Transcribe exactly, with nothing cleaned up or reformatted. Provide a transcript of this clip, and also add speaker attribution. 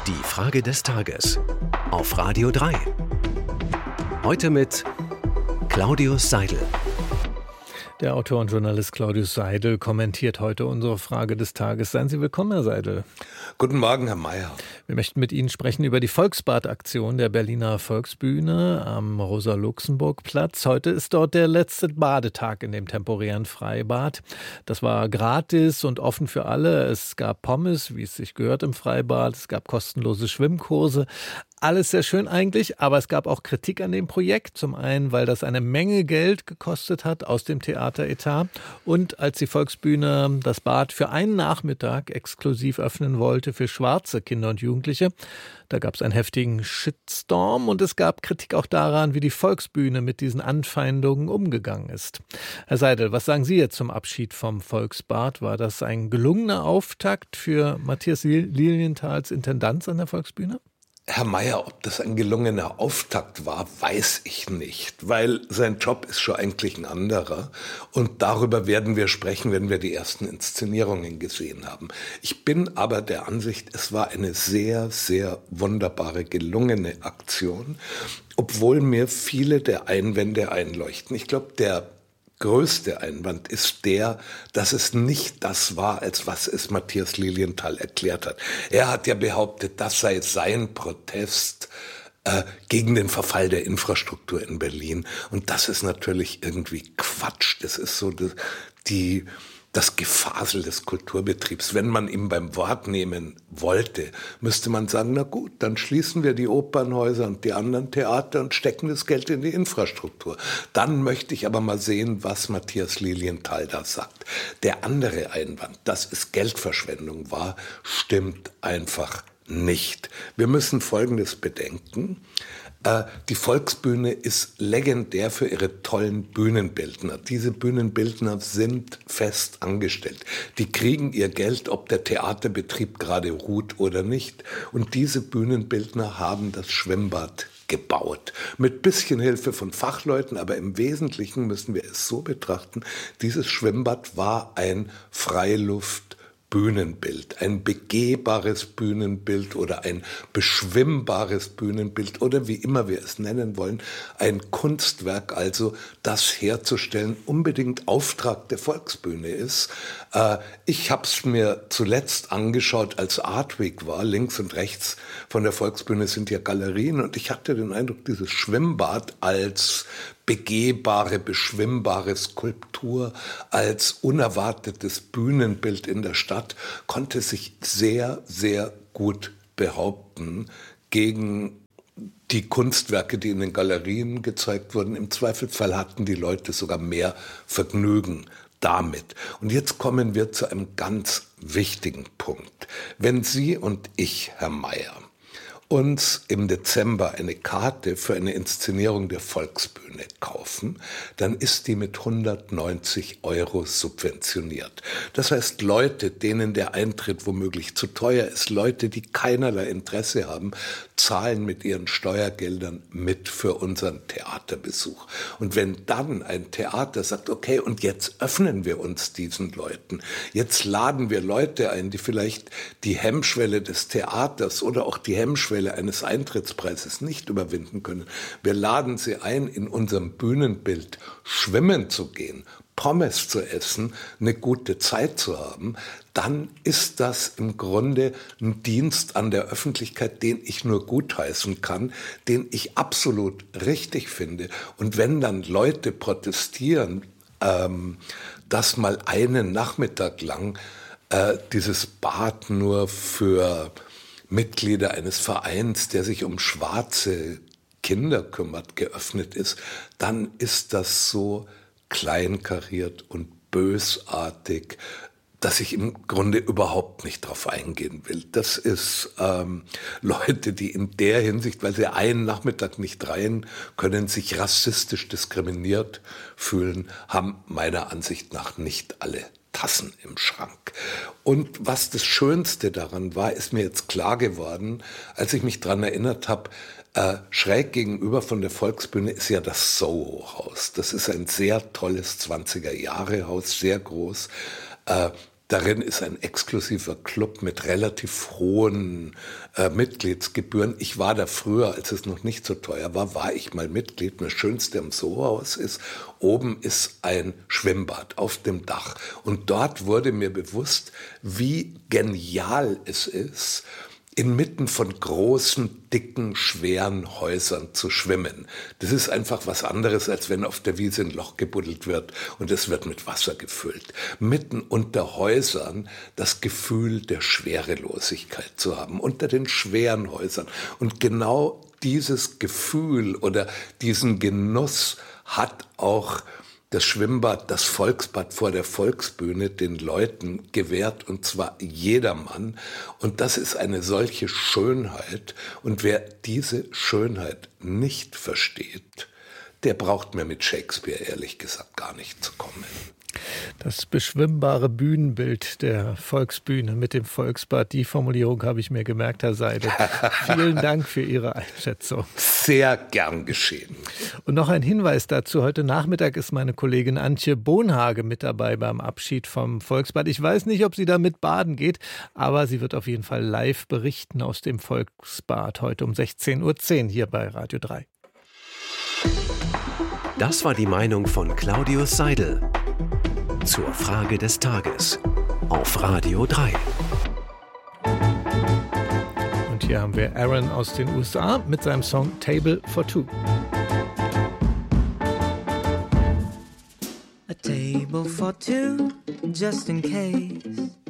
Speaker 1: Die Frage des Tages auf Radio drei. Heute mit Claudius Seidel.
Speaker 2: Der Autor und Journalist Claudius Seidel kommentiert heute unsere Frage des Tages. Seien Sie willkommen, Herr Seidel.
Speaker 3: Guten Morgen, Herr Mayer.
Speaker 2: Wir möchten mit Ihnen sprechen über die Volksbad-Aktion der Berliner Volksbühne am Rosa-Luxemburg-Platz. Heute ist dort der letzte Badetag in dem temporären Freibad. Das war gratis und offen für alle. Es gab Pommes, wie es sich gehört im Freibad. Es gab kostenlose Schwimmkurse. Alles sehr schön eigentlich, aber es gab auch Kritik an dem Projekt. Zum einen, weil das eine Menge Geld gekostet hat aus dem Theateretat. Und als die Volksbühne das Bad für einen Nachmittag exklusiv öffnen wollte für schwarze Kinder und Jugendliche, da gab es einen heftigen Shitstorm und es gab Kritik auch daran, wie die Volksbühne mit diesen Anfeindungen umgegangen ist. Herr Seidel, was sagen Sie jetzt zum Abschied vom Volksbad? War das ein gelungener Auftakt für Matthias Lilienthals Intendanz an der Volksbühne?
Speaker 3: Herr Mayer, ob das ein gelungener Auftakt war, weiß ich nicht, weil sein Job ist schon eigentlich ein anderer. Und darüber werden wir sprechen, wenn wir die ersten Inszenierungen gesehen haben. Ich bin aber der Ansicht, es war eine sehr, sehr wunderbare, gelungene Aktion, obwohl mir viele der Einwände einleuchten. Ich glaube, der größte Einwand ist der, dass es nicht das war, als was es Matthias Lilienthal erklärt hat. Er hat ja behauptet, das sei sein Protest äh, gegen den Verfall der Infrastruktur in Berlin. Und das ist natürlich irgendwie Quatsch. Das ist so die, die das Gefasel des Kulturbetriebs. Wenn man ihm beim Wort nehmen wollte, müsste man sagen, na gut, dann schließen wir die Opernhäuser und die anderen Theater und stecken das Geld in die Infrastruktur. Dann möchte ich aber mal sehen, was Matthias Lilienthal da sagt. Der andere Einwand, dass es Geldverschwendung war, stimmt einfach nicht. Wir müssen Folgendes bedenken. Die Volksbühne ist legendär für ihre tollen Bühnenbildner. Diese Bühnenbildner sind fest angestellt. Die kriegen ihr Geld, ob der Theaterbetrieb gerade ruht oder nicht. Und diese Bühnenbildner haben das Schwimmbad gebaut. Mit bisschen Hilfe von Fachleuten, aber im Wesentlichen müssen wir es so betrachten, dieses Schwimmbad war ein Freiluft Bühnenbild, ein begehbares Bühnenbild oder ein beschwimmbares Bühnenbild oder wie immer wir es nennen wollen, ein Kunstwerk also, das herzustellen unbedingt Auftrag der Volksbühne ist. Äh, ich habe es mir zuletzt angeschaut, als Art Week war, links und rechts von der Volksbühne sind ja Galerien und ich hatte den Eindruck, dieses Schwimmbad als begehbare, beschwimmbare Skulptur, als unerwartetes Bühnenbild in der Stadt, konnte sich sehr, sehr gut behaupten gegen die Kunstwerke, die in den Galerien gezeigt wurden. Im Zweifelsfall hatten die Leute sogar mehr Vergnügen damit. Und jetzt kommen wir zu einem ganz wichtigen Punkt. Wenn Sie und ich, Herr Mayer, uns im Dezember eine Karte für eine Inszenierung der Volksbühne kaufen, dann ist die mit hundertneunzig Euro subventioniert. Das heißt, Leute, denen der Eintritt womöglich zu teuer ist, Leute, die keinerlei Interesse haben, zahlen mit ihren Steuergeldern mit für unseren Theaterbesuch. Und wenn dann ein Theater sagt, okay, und jetzt öffnen wir uns diesen Leuten, jetzt laden wir Leute ein, die vielleicht die Hemmschwelle des Theaters oder auch die Hemmschwelle eines Eintrittspreises nicht überwinden können. Wir laden sie ein, in unserem Bühnenbild schwimmen zu gehen, Pommes zu essen, eine gute Zeit zu haben, dann ist das im Grunde ein Dienst an der Öffentlichkeit, den ich nur gutheißen kann, den ich absolut richtig finde. Und wenn dann Leute protestieren, ähm, dass mal einen Nachmittag lang äh, dieses Bad nur für Mitglieder eines Vereins, der sich um schwarze Kinder kümmert, geöffnet ist, dann ist das so kleinkariert und bösartig, dass ich im Grunde überhaupt nicht drauf eingehen will. Das ist ähm, Leute, die in der Hinsicht, weil sie einen Nachmittag nicht rein können, sich rassistisch diskriminiert fühlen, haben meiner Ansicht nach nicht alle Tassen im Schrank. Und was das Schönste daran war, ist mir jetzt klar geworden, als ich mich daran erinnert habe, äh, schräg gegenüber von der Volksbühne ist ja das Soho-Haus. Das ist ein sehr tolles zwanziger Jahre Haus, sehr groß. Äh, Darin ist ein exklusiver Club mit relativ hohen äh, Mitgliedsgebühren. Ich war da früher, als es noch nicht so teuer war, war ich mal Mitglied. Das Schönste am Soho-Haus ist, oben ist ein Schwimmbad auf dem Dach. Und dort wurde mir bewusst, wie genial es ist, inmitten von großen, dicken, schweren Häusern zu schwimmen. Das ist einfach was anderes, als wenn auf der Wiese ein Loch gebuddelt wird und es wird mit Wasser gefüllt. Mitten unter Häusern das Gefühl der Schwerelosigkeit zu haben, unter den schweren Häusern. Und genau dieses Gefühl oder diesen Genuss hat auch das Schwimmbad, das Volksbad vor der Volksbühne den Leuten gewährt, und zwar jedermann. Und das ist eine solche Schönheit. Und wer diese Schönheit nicht versteht, der braucht mir mit Shakespeare ehrlich gesagt gar nicht zu kommen.
Speaker 2: Das beschwimmbare Bühnenbild der Volksbühne mit dem Volksbad, die Formulierung habe ich mir gemerkt, Herr Seidel. Vielen Dank für Ihre Einschätzung.
Speaker 3: Sehr gern geschehen.
Speaker 2: Und noch ein Hinweis dazu. Heute Nachmittag ist meine Kollegin Antje Bohnhage mit dabei beim Abschied vom Volksbad. Ich weiß nicht, ob sie da mit baden geht, aber sie wird auf jeden Fall live berichten aus dem Volksbad heute um sechzehn Uhr zehn hier bei Radio drei.
Speaker 1: Das war die Meinung von Claudius Seidel zur Frage des Tages auf Radio drei.
Speaker 2: Und hier haben wir Aaron aus den U S A mit seinem Song Table for Two.
Speaker 4: A table for two, just in case